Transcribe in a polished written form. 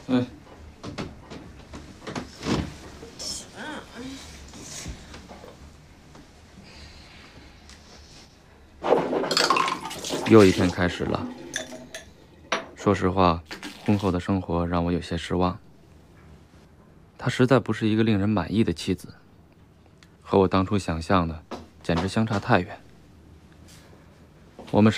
哎，又一天开始了。说实话，婚后的生活让我有些失望。她实在不是一个令人满意的妻子，和我当初想象的简直相差太远。我们